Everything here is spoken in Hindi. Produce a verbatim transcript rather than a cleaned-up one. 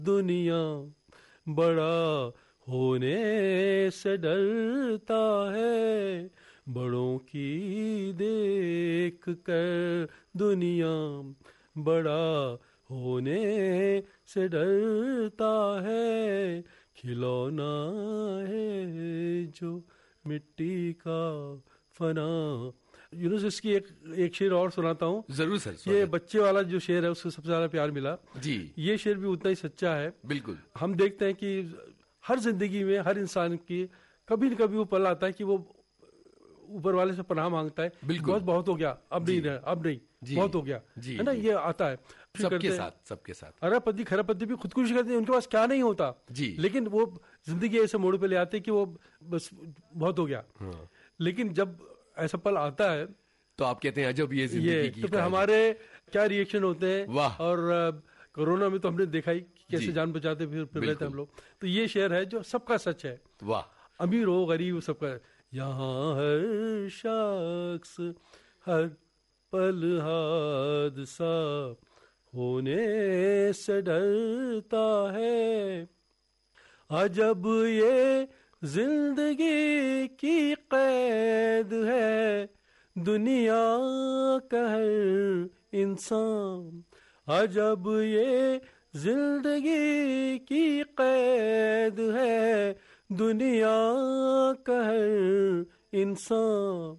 दुनिया बड़ा होने से डरता है, बड़ों की देख कर दुनिया बड़ा होने से डरता है, खिलौना है जो मिट्टी का फना। यूनुस इसकी एक एक शेर और सुनाता हूँ। जरूर सर। ये बच्चे वाला जो शेर है उसको सबसे ज्यादा प्यार मिला जी। ये शेर भी उतना ही सच्चा है। बिल्कुल। हम देखते हैं कि हर जिंदगी में हर इंसान की कभी न कभी वो पल आता है कि वो ऊपर वाले से पनाह मांगता है, बहुत बहुत हो गया, अब नहीं रहा, अब नहीं, बहुत हो गया, है ना। ये आता है सबके साथ, सबके साथ। अरबपति खरबपति भी खुदकुशी करते हैं, उनके पास क्या नहीं होता जी, लेकिन वो जिंदगी ऐसे मोड़ पे ले आते कि वो बस बहुत हो गया। हाँ। लेकिन जब ऐसा पल आता है तो आप कहते हैं अजब ये जिंदगी की, तो फिर हमारे क्या रिएक्शन होते हैं। वाह। और कोरोना में तो हमने देखा ही कैसे जान बचाते फिर फिर रहे थे हम लोग। तो ये शेर है जो सबका सच है। वाह। अमीर हो गरीब सबका, यहाँ हर शख्स हर पल हादसा होने से डरता है, अजब ये जिंदगी की कैद है दुनिया का हर इंसान, अजब ये जिंदगी की कैद है दुनिया का हर इंसान।